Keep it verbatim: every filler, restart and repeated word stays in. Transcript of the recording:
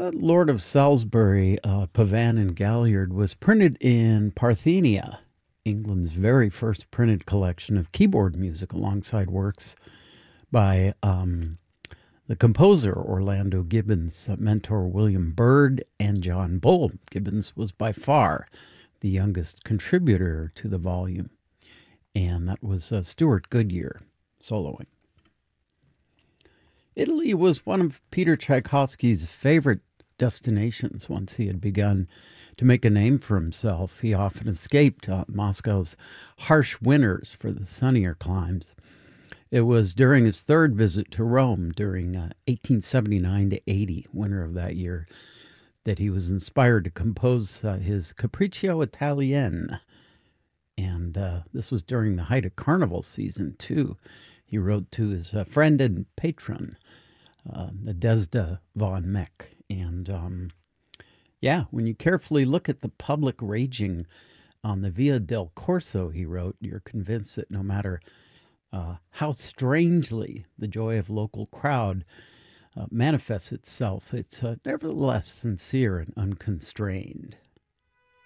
Uh, Lord of Salisbury, uh, Pavan and Galliard was printed in Parthenia, England's very first printed collection of keyboard music, alongside works by um, the composer Orlando Gibbons, uh, mentor William Byrd, and John Bull. Gibbons was by far the youngest contributor to the volume, and that was uh, Stuart Goodyear soloing. Italy was one of Peter Tchaikovsky's favorite destinations once he had begun to make a name for himself. He often escaped uh, Moscow's harsh winters for the sunnier climes. It was during his third visit to Rome during uh, eighteen seventy-nine to eighty, winter of that year, that he was inspired to compose uh, his Capriccio Italienne. And uh, this was during the height of carnival season, too. He wrote to his uh, friend and patron, uh, Nadezhda von Meck. And um, yeah, when you carefully look at the public raging on the Via del Corso, he wrote, you're convinced that no matter uh, how strangely the joy of local crowd uh, manifests itself, it's uh, nevertheless sincere and unconstrained.